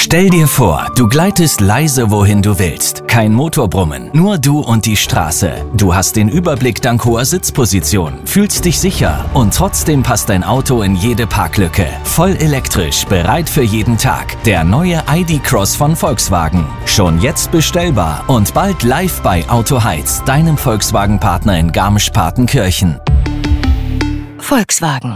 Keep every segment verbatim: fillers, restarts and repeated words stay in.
Stell dir vor, du gleitest leise wohin du willst. Kein Motorbrummen, nur du und die Straße. Du hast den Überblick dank hoher Sitzposition, fühlst dich sicher und trotzdem passt dein Auto in jede Parklücke. Voll elektrisch, bereit für jeden Tag. Der neue I D Cross von Volkswagen. Schon jetzt bestellbar und bald live bei Auto Heiz, deinem Volkswagen-Partner in Garmisch-Partenkirchen. Volkswagen.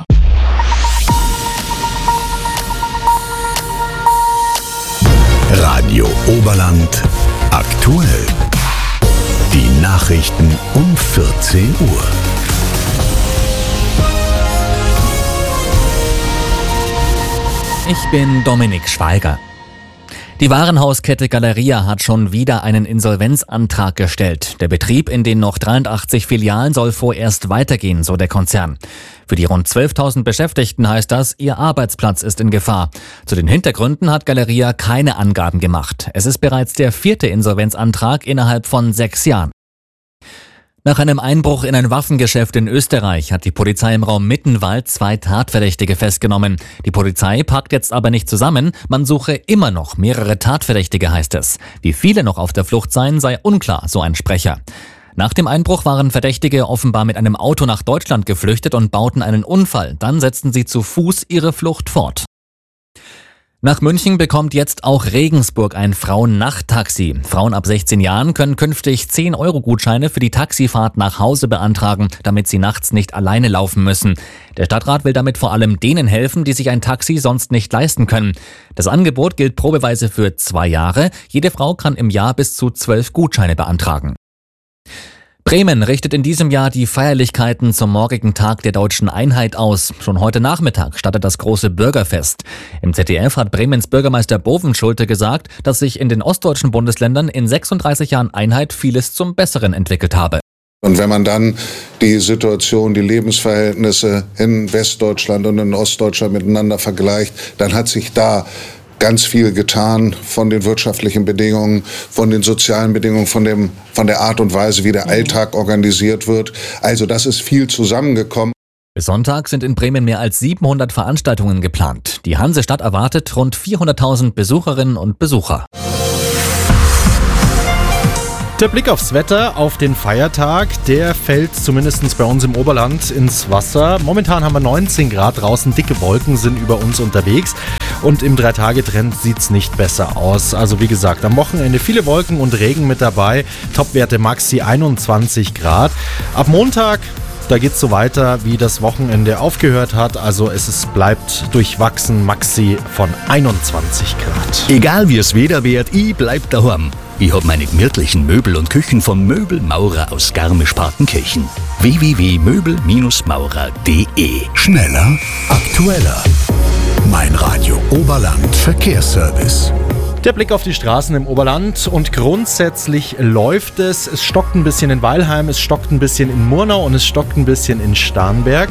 Radio Oberland aktuell. Die Nachrichten um vierzehn Uhr. Ich bin Dominik Schweiger. Die Warenhauskette Galeria hat schon wieder einen Insolvenzantrag gestellt. Der Betrieb in den noch dreiundachtzig Filialen soll vorerst weitergehen, so der Konzern. Für die rund zwölftausend Beschäftigten heißt das, ihr Arbeitsplatz ist in Gefahr. Zu den Hintergründen hat Galeria keine Angaben gemacht. Es ist bereits der vierte Insolvenzantrag innerhalb von sechs Jahren. Nach einem Einbruch in ein Waffengeschäft in Österreich hat die Polizei im Raum Mittenwald zwei Tatverdächtige festgenommen. Die Polizei packt jetzt aber nicht zusammen, man suche immer noch mehrere Tatverdächtige, heißt es. Wie viele noch auf der Flucht seien, sei unklar, so ein Sprecher. Nach dem Einbruch waren Verdächtige offenbar mit einem Auto nach Deutschland geflüchtet und bauten einen Unfall. Dann setzten sie zu Fuß ihre Flucht fort. Nach München bekommt jetzt auch Regensburg ein Frauen-Nacht-Taxi. Frauen ab sechzehn Jahren können künftig zehn Euro Gutscheine für die Taxifahrt nach Hause beantragen, damit sie nachts nicht alleine laufen müssen. Der Stadtrat will damit vor allem denen helfen, die sich ein Taxi sonst nicht leisten können. Das Angebot gilt probeweise für zwei Jahre. Jede Frau kann im Jahr bis zu zwölf Gutscheine beantragen. Bremen richtet in diesem Jahr die Feierlichkeiten zum morgigen Tag der Deutschen Einheit aus. Schon heute Nachmittag startet das große Bürgerfest. Im Z D F hat Bremens Bürgermeister Bovenschulte gesagt, dass sich in den ostdeutschen Bundesländern in sechsunddreißig Jahren Einheit vieles zum Besseren entwickelt habe. Und wenn man dann die Situation, die Lebensverhältnisse in Westdeutschland und in Ostdeutschland miteinander vergleicht, dann hat sich da ganz viel getan von den wirtschaftlichen Bedingungen, von den sozialen Bedingungen, von dem, von der Art und Weise, wie der Alltag organisiert wird. Also das ist viel zusammengekommen. Bis Sonntag sind in Bremen mehr als siebenhundert Veranstaltungen geplant. Die Hansestadt erwartet rund vierhunderttausend Besucherinnen und Besucher. Der Blick aufs Wetter, auf den Feiertag, der fällt zumindest bei uns im Oberland ins Wasser. Momentan haben wir neunzehn Grad draußen, dicke Wolken sind über uns unterwegs und im Drei-Tage-Trend sieht es nicht besser aus. Also wie gesagt, am Wochenende viele Wolken und Regen mit dabei, Topwerte Maxi einundzwanzig Grad. Ab Montag, da geht es so weiter, wie das Wochenende aufgehört hat. Also es ist, bleibt durchwachsen, Maxi von einundzwanzig Grad. Egal wie es Wetter wird, ich bleib daheim. Ich hab meine gemütlichen Möbel und Küchen vom Möbelmaurer aus Garmisch-Partenkirchen. w w w punkt möbel maurer punkt d e. Schneller, aktueller. Mein Radio Oberland Verkehrsservice. Der Blick auf die Straßen im Oberland und grundsätzlich läuft es. Es stockt ein bisschen in Weilheim, es stockt ein bisschen in Murnau und es stockt ein bisschen in Starnberg.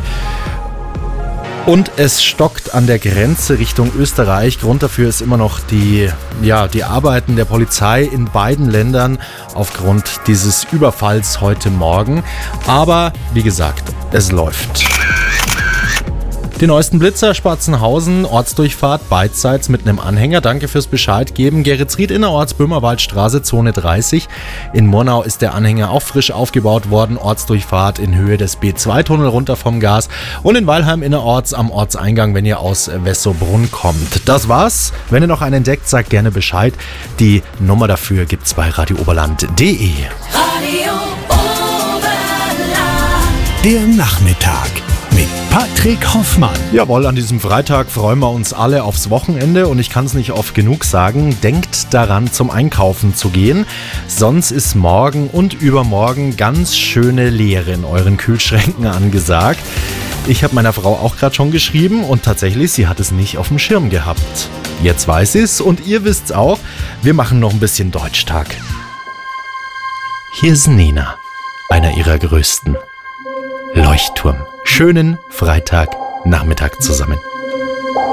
Und es stockt an der Grenze Richtung Österreich. Grund dafür ist immer noch die, ja, die Arbeiten der Polizei in beiden Ländern aufgrund dieses Überfalls heute Morgen. Aber wie gesagt, es läuft. Die neuesten Blitzer, Spatzenhausen, Ortsdurchfahrt, beidseits mit einem Anhänger. Danke fürs Bescheid geben. Geretsried innerorts, Böhmerwaldstraße, Zone dreißig. In Murnau ist der Anhänger auch frisch aufgebaut worden. Ortsdurchfahrt in Höhe des B zwei Tunnel runter vom Gas. Und in Weilheim innerorts am Ortseingang, wenn ihr aus Wessobrunn kommt. Das war's. Wenn ihr noch einen entdeckt, sagt gerne Bescheid. Die Nummer dafür gibt's bei radio oberland punkt d e. Radio Oberland. Der Nachmittag mit Patrick Hoffmann. Jawohl, an diesem Freitag freuen wir uns alle aufs Wochenende und ich kann es nicht oft genug sagen, denkt daran, zum Einkaufen zu gehen. Sonst ist morgen und übermorgen ganz schöne Leere in euren Kühlschränken angesagt. Ich habe meiner Frau auch gerade schon geschrieben und tatsächlich, sie hat es nicht auf dem Schirm gehabt. Jetzt weiß sie es und ihr wisst es auch, wir machen noch ein bisschen Deutschtag. Hier ist Nena, einer ihrer größten. Leuchtturm. Schönen Freitagnachmittag zusammen.